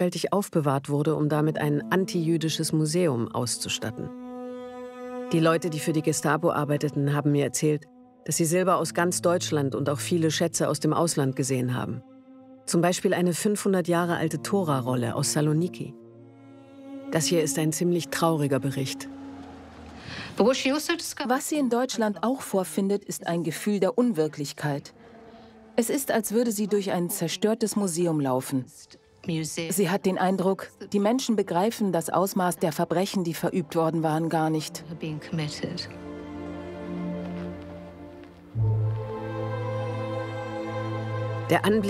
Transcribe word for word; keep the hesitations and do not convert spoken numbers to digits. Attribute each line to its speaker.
Speaker 1: sorgfältig aufbewahrt wurde, um damit ein antijüdisches Museum auszustatten. Die Leute, die für die Gestapo arbeiteten, haben mir erzählt, dass sie Silber aus ganz Deutschland und auch viele Schätze aus dem Ausland gesehen haben. Zum Beispiel eine fünfhundert Jahre alte Tora-Rolle aus Saloniki. Das hier ist ein ziemlich trauriger Bericht.
Speaker 2: Was sie in Deutschland auch vorfindet, ist ein Gefühl der Unwirklichkeit. Es ist, als würde sie durch ein zerstörtes Museum laufen. Sie hat den Eindruck, die Menschen begreifen das Ausmaß der Verbrechen, die verübt worden waren, gar nicht.
Speaker 1: Der Anblick